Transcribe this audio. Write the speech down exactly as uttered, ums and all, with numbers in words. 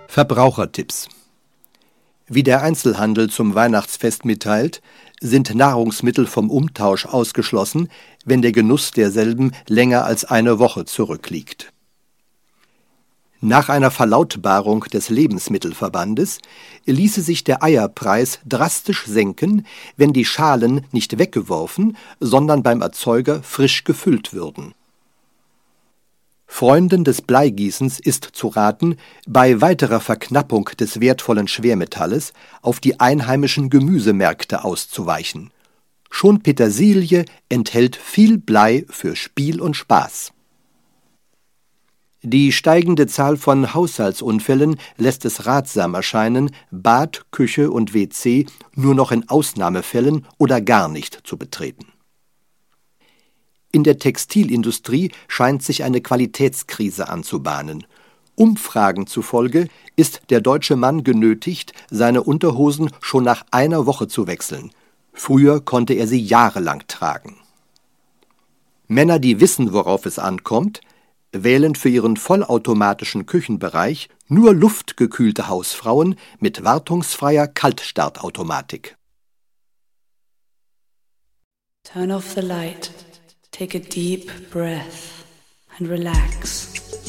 Verbrauchertipps. Wie der Einzelhandel zum Weihnachtsfest mitteilt, sind Nahrungsmittel vom Umtausch ausgeschlossen, wenn der Genuss derselben länger als eine Woche zurückliegt. Nach einer Verlautbarung des Lebensmittelverbandes ließe sich der Eierpreis drastisch senken, wenn die Schalen nicht weggeworfen, sondern beim Erzeuger frisch gefüllt würden. Freunden des Bleigießens ist zu raten, bei weiterer Verknappung des wertvollen Schwermetalles auf die einheimischen Gemüsemärkte auszuweichen. Schon Petersilie enthält viel Blei für Spiel und Spaß. Die steigende Zahl von Haushaltsunfällen lässt es ratsam erscheinen, Bad, Küche und W C nur noch in Ausnahmefällen oder gar nicht zu betreten. In der Textilindustrie scheint sich eine Qualitätskrise anzubahnen. Umfragen zufolge ist der deutsche Mann genötigt, seine Unterhosen schon nach einer Woche zu wechseln. Früher konnte er sie jahrelang tragen. Männer, die wissen, worauf es ankommt, wählen für ihren vollautomatischen Küchenbereich nur luftgekühlte Hausfrauen mit wartungsfreier Kaltstartautomatik. Turn off the light. Take a deep breath and relax.